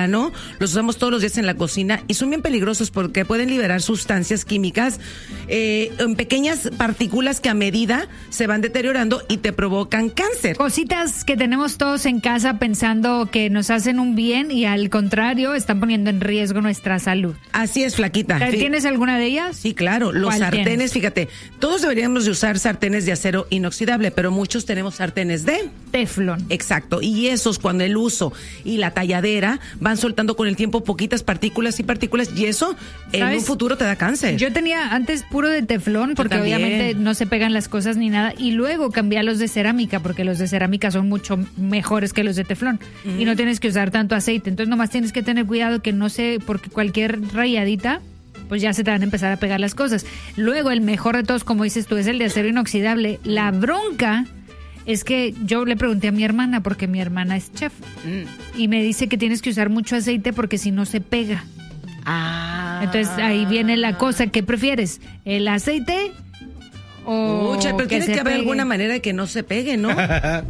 cotidiano, los usamos todos los días en la cocina y son bien peligrosos porque pueden liberar sustancias químicas en pequeñas partículas que a medida se van deteriorando y te provocan cáncer. Cositas que tenemos todos en casa pensando que nos hacen un bien y al contrario están poniendo en riesgo nuestra salud. Así es, flaquita. ¿Tienes alguna de ellas? Sí, claro. Los sartenes, tienes? Fíjate, todos deberíamos de usar sartenes de acero inoxidable, pero muchos tenemos sartenes de teflón. Exacto. Y esos, cuando el uso y la talladera van soltando con el tiempo poquitas partículas y eso en un futuro te da cáncer. Yo tenía antes puro de teflón porque obviamente no se pegan las cosas ni nada y luego cambié a los de cerámica porque los de cerámica son mucho mejores que los de teflón y no tienes que usar tanto aceite. Entonces nomás tienes que tener cuidado que no se, porque cualquier rayadita pues ya se te van a empezar a pegar las cosas. Luego el mejor de todos, como dices tú, es el de acero inoxidable. La bronca es que yo le pregunté a mi hermana, porque mi hermana es chef, y me dice que tienes que usar mucho aceite porque si no se pega. Entonces ahí viene la cosa, ¿qué prefieres? ¿El aceite o pero tiene que haber alguna manera de que no se pegue, ¿no?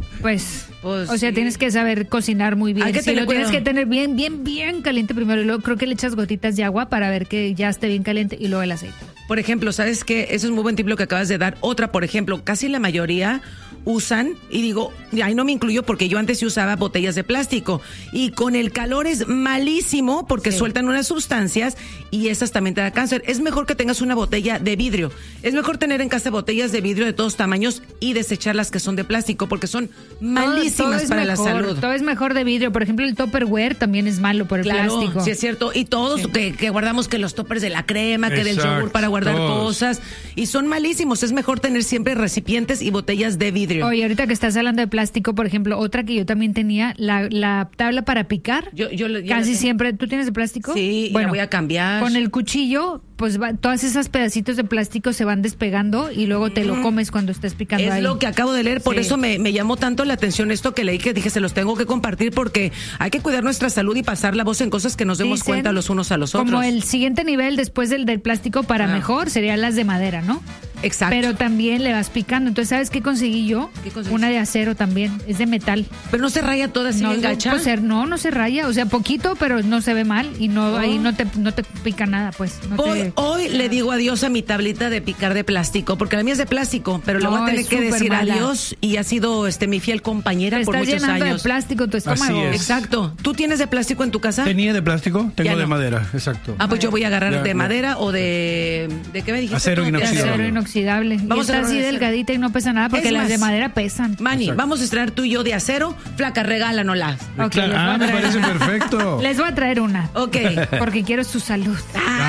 Pues o sea, tienes que saber cocinar muy bien. Tienes que tener bien caliente primero y luego creo que le echas gotitas de agua para ver que ya esté bien caliente y luego el aceite. Por ejemplo, ¿sabes qué? Eso es muy buen tip lo que acabas de dar. Otra, por ejemplo, casi la mayoría usan, y digo, ahí no me incluyo porque yo antes sí usaba botellas de plástico y con el calor es malísimo porque sueltan unas sustancias y esas también te da cáncer. Es mejor que tengas una botella de vidrio. Es mejor tener en casa botellas de vidrio de todos tamaños y desechar las que son de plástico porque son malísimas para la salud. Todo es mejor de vidrio. Por ejemplo, el Tupperware también es malo por el plástico. Sí, es cierto. Y todos que guardamos que los toppers de la crema, que del yogur para guardar cosas y son malísimos. Es mejor tener siempre recipientes y botellas de vidrio. Oye, ahorita que estás hablando de plástico, por ejemplo, otra que yo también tenía, la tabla para picar. Yo casi siempre. ¿Tú tienes de plástico? Sí, bueno, la voy a cambiar. Con el cuchillo, pues todas esas pedacitos de plástico se van despegando y luego te lo comes cuando estés picando ahí. Es lo que acabo de leer, por eso me llamó tanto la atención esto que leí, que dije, se los tengo que compartir porque hay que cuidar nuestra salud y pasar la voz en cosas que nos demos cuenta los unos a los otros. Como el siguiente nivel después del plástico para mejor serían las de madera, ¿no? Exacto. Pero también le vas picando. Entonces, ¿sabes qué conseguí yo? Una de acero también, es de metal. Pero no se raya toda así bien gacha. No se raya, o sea, poquito, pero no se ve mal y ahí no te pica nada, pues. Hoy le digo adiós a mi tablita de picar de plástico, porque la mía es de plástico, pero le voy a tener que decir adiós y ha sido mi fiel compañera por muchos años. Estás llenando de plástico tu estómago. Exacto. ¿Tú tienes de plástico en tu casa? Tenía de plástico, tengo de madera, exacto. Pues yo voy a agarrar de madera o de ¿qué me dijiste? Acero inoxidable. Acero inoxidable. Vamos a así delgadita y no pesa nada porque las de madera pesan. Mani, vamos a estrenar tú y yo de acero. Flaca, regálanoslas. Okay, me parece perfecto. Les voy a traer una. Ok. Porque quiero su salud.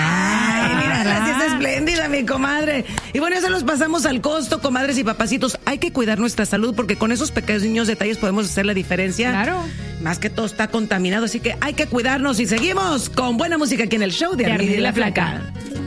Ay, mira, gracias, espléndida, mi comadre. Y bueno, eso los pasamos al costo, comadres y papacitos. Hay que cuidar nuestra salud porque con esos pequeños detalles podemos hacer la diferencia. Claro. Más que todo está contaminado, así que hay que cuidarnos y seguimos con buena música aquí en el show de Armida y la Flaca.